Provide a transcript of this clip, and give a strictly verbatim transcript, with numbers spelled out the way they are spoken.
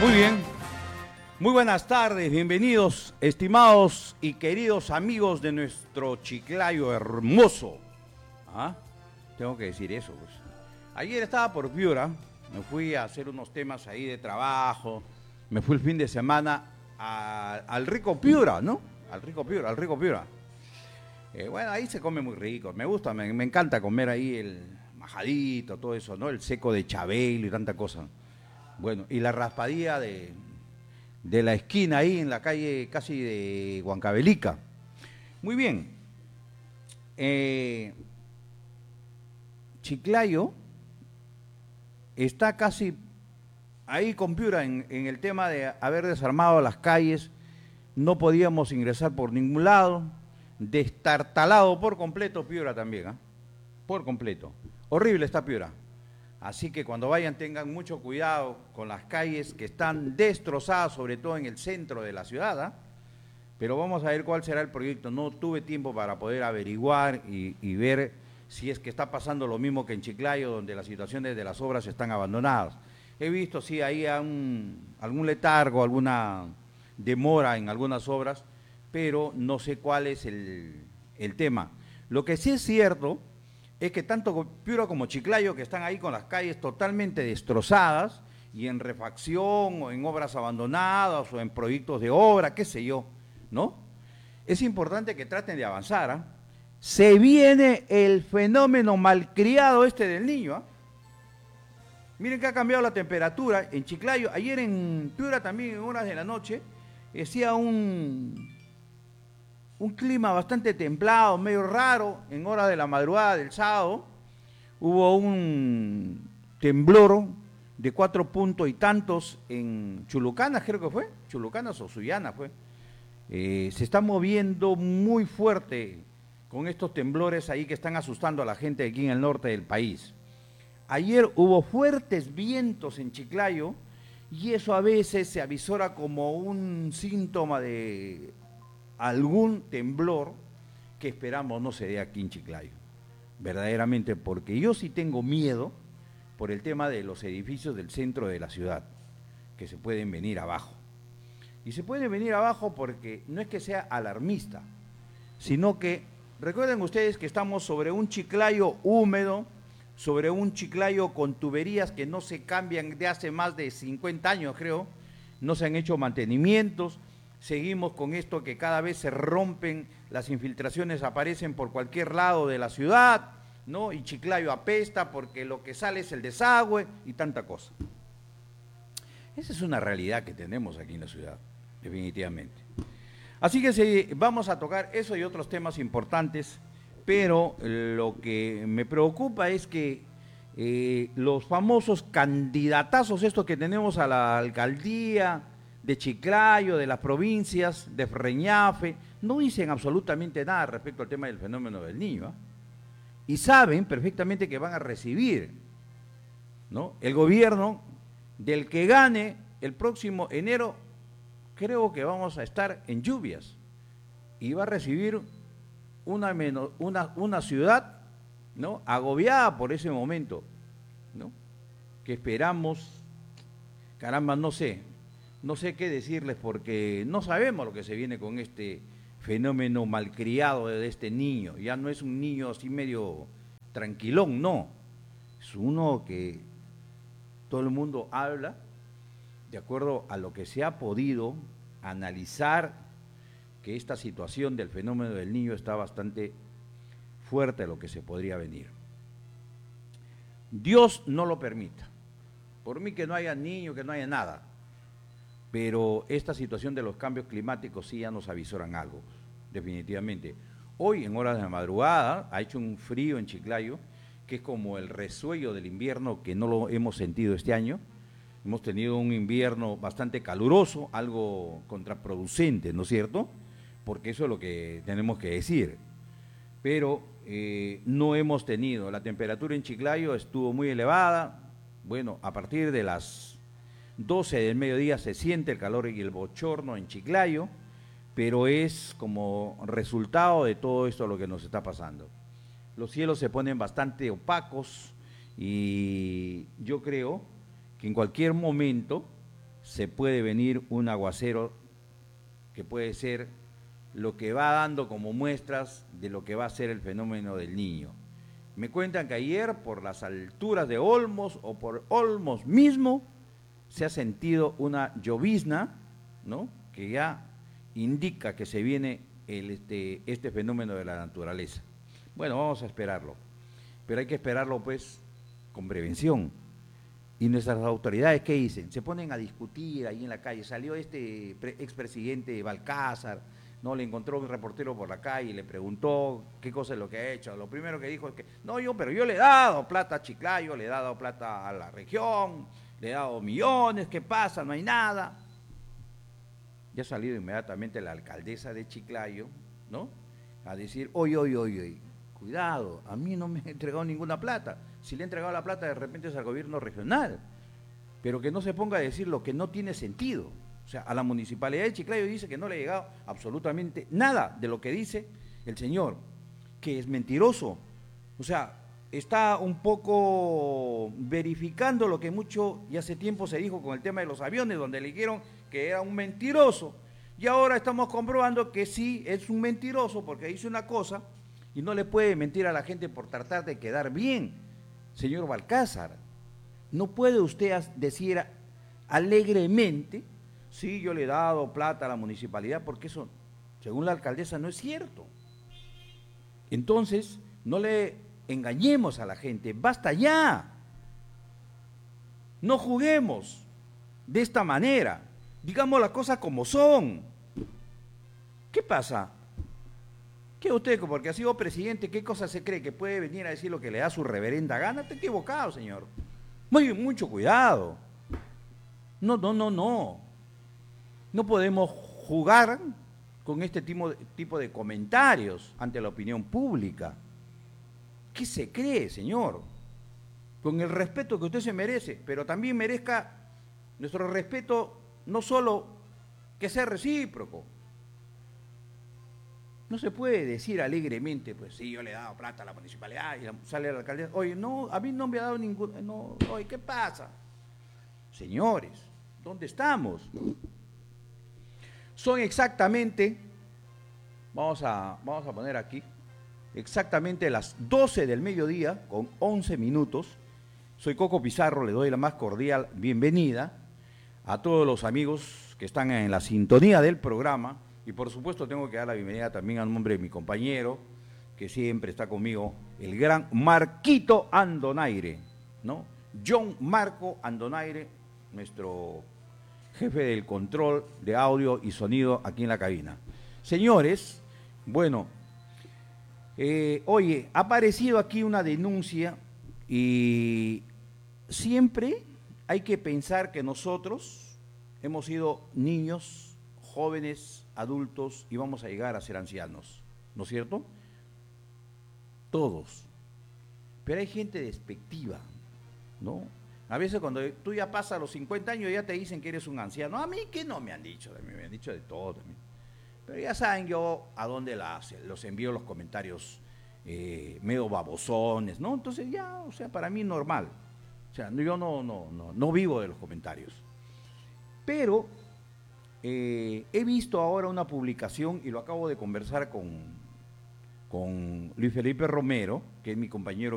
Muy bien, muy buenas tardes, bienvenidos, estimados y queridos amigos de nuestro Chiclayo hermoso. ¿Ah? Tengo que decir eso, pues. Ayer estaba por Piura, me fui a hacer unos temas ahí de trabajo, me fui el fin de semana a, al rico Piura, ¿no? Al rico Piura, al rico Piura. Eh, bueno, ahí se come muy rico, me gusta, me, me encanta comer ahí el majadito, todo eso, ¿no? El seco de Chabelo y tanta cosa. Bueno, y la raspadilla de, de la esquina ahí en la calle casi de Huancavelica. Muy bien. Eh, Chiclayo está casi ahí con Piura en, en el tema de haber desarmado las calles. No podíamos ingresar por ningún lado. Destartalado por completo Piura también, ¿eh? Por completo. Horrible está Piura. Así que cuando vayan tengan mucho cuidado con las calles que están destrozadas, sobre todo en el centro de la ciudad, ¿eh? Pero vamos a ver cuál será el proyecto. No tuve tiempo para poder averiguar y, y ver si es que está pasando lo mismo que en Chiclayo, donde las situaciones de las obras están abandonadas. He visto, sí, ahí un, algún letargo, alguna demora en algunas obras, pero no sé cuál es el, el tema. Lo que sí es cierto es que tanto Piura como Chiclayo, que están ahí con las calles totalmente destrozadas y en refacción o en obras abandonadas o en proyectos de obra, qué sé yo, ¿no? Es importante que traten de avanzar, ¿eh? Se viene el fenómeno malcriado este del Niño, ¿eh? Miren que ha cambiado la temperatura en Chiclayo. Ayer en Piura también en horas de la noche hacía un, un clima bastante templado, medio raro, en horas de la madrugada del sábado. Hubo un temblor de cuatro puntos y tantos en Chulucanas, creo que fue, Chulucanas o Sullana fue. Eh, se está moviendo muy fuerte con estos temblores ahí que están asustando a la gente aquí en el norte del país. Ayer hubo fuertes vientos en Chiclayo y eso a veces se avisora como un síntoma de algún temblor que esperamos no se dé aquí en Chiclayo, verdaderamente, porque yo sí tengo miedo por el tema de los edificios del centro de la ciudad, que se pueden venir abajo. Y se pueden venir abajo porque no es que sea alarmista, sino que recuerden ustedes que estamos sobre un Chiclayo húmedo, sobre un Chiclayo con tuberías que no se cambian de hace más de cincuenta años, creo, no se han hecho mantenimientos, seguimos con esto que cada vez se rompen, las infiltraciones aparecen por cualquier lado de la ciudad, ¿no? Y Chiclayo apesta porque lo que sale es el desagüe y tanta cosa. Esa es una realidad que tenemos aquí en la ciudad, definitivamente. Así que sí, vamos a tocar eso y otros temas importantes, pero lo que me preocupa es que eh, los famosos candidatazos estos que tenemos a la alcaldía de Chiclayo, de las provincias, de Reñafe, no dicen absolutamente nada respecto al tema del fenómeno del Niño, ¿eh? Y saben perfectamente que van a recibir, ¿no? El gobierno del que gane el próximo enero, creo que vamos a estar en lluvias y va a recibir una, menos, una, una ciudad, ¿no?, agobiada por ese momento, ¿no?, que esperamos, caramba, no sé, no sé qué decirles porque no sabemos lo que se viene con este fenómeno malcriado de este niño. Ya no es un niño así medio tranquilón, no, es uno que todo el mundo habla de acuerdo a lo que se ha podido analizar, que esta situación del fenómeno del niño está bastante fuerte a lo que se podría venir. Dios no lo permita. Por mí que no haya niño, que no haya nada. Pero esta situación de los cambios climáticos sí ya nos avisoran algo, definitivamente. Hoy, en horas de la madrugada, ha hecho un frío en Chiclayo, que es como el resuello del invierno que no lo hemos sentido este año. Hemos tenido un invierno bastante caluroso, algo contraproducente, ¿no es cierto? Porque eso es lo que tenemos que decir. Pero eh, no hemos tenido, la temperatura en Chiclayo estuvo muy elevada. Bueno, a partir de las doce del mediodía se siente el calor y el bochorno en Chiclayo, pero es como resultado de todo esto lo que nos está pasando. Los cielos se ponen bastante opacos y yo creo que en cualquier momento se puede venir un aguacero que puede ser lo que va dando como muestras de lo que va a ser el fenómeno del Niño. Me cuentan que ayer por las alturas de Olmos o por Olmos mismo se ha sentido una llovizna, ¿no?, que ya indica que se viene el, este, este fenómeno de la naturaleza. Bueno, vamos a esperarlo, pero hay que esperarlo pues con prevención. Y nuestras autoridades, ¿qué dicen? Se ponen a discutir ahí en la calle. Salió este expresidente Balcázar, no, le encontró un reportero por la calle y le preguntó qué cosa es lo que ha hecho. Lo primero que dijo es que, no, yo, pero yo le he dado plata a Chiclayo, le he dado plata a la región, le he dado millones, ¿qué pasa? No hay nada. Ya ha salido inmediatamente la alcaldesa de Chiclayo, ¿no?, a decir, oye, oye, oye, oye, cuidado, a mí no me ha entregado ninguna plata. Si le he entregado la plata, de repente es al gobierno regional, pero que no se ponga a decir lo que no tiene sentido. O sea, a la municipalidad de Chiclayo dice que no le ha llegado absolutamente nada de lo que dice el señor, que es mentiroso. O sea, está un poco verificando lo que mucho y hace tiempo se dijo con el tema de los aviones, donde le dijeron que era un mentiroso. Y ahora estamos comprobando que sí es un mentiroso porque dice una cosa y no le puede mentir a la gente por tratar de quedar bien. Señor Balcázar, no puede usted decir alegremente, sí, yo le he dado plata a la municipalidad, porque eso, según la alcaldesa, no es cierto. Entonces, no le engañemos a la gente, basta ya. No juguemos de esta manera, digamos las cosas como son. ¿Qué pasa? ¿Qué usted, porque ha sido presidente, qué cosa se cree que puede venir a decir lo que le da su reverenda gana? Está equivocado, señor. Muy, mucho cuidado. No, no, no, no. No podemos jugar con este tipo de, tipo de comentarios ante la opinión pública. ¿Qué se cree, señor? Con el respeto que usted se merece, pero también merezca nuestro respeto, no solo que sea recíproco. No se puede decir alegremente, pues sí, yo le he dado plata a la municipalidad y sale el alcalde, oye, no, a mí no me ha dado ningún, no, oye, ¿qué pasa? Señores, ¿dónde estamos? Son exactamente, vamos a, vamos a poner aquí, exactamente las doce del mediodía con once minutos. Soy Coco Pizarro, le doy la más cordial bienvenida a todos los amigos que están en la sintonía del programa. Y por supuesto tengo que dar la bienvenida también al nombre de mi compañero, que siempre está conmigo, el gran Marquito Andonaire, ¿no? John Marco Andonaire, nuestro jefe del control de audio y sonido aquí en la cabina. Señores, bueno, eh, oye, ha aparecido aquí una denuncia y siempre hay que pensar que nosotros hemos sido niños, jóvenes, adultos y vamos a llegar a ser ancianos, ¿no es cierto? Todos. Pero hay gente despectiva, ¿no? A veces cuando tú ya pasas los cincuenta años ya te dicen que eres un anciano. A mí que no me han dicho, me han dicho de todo también. Pero ya saben yo a dónde la hacen, los envío los comentarios eh, medio babosones, ¿no? Entonces ya, o sea, para mí normal. O sea, yo no, no, no, no vivo de los comentarios. Pero Eh, he visto ahora una publicación y lo acabo de conversar con, con Luis Felipe Romero, que es mi compañero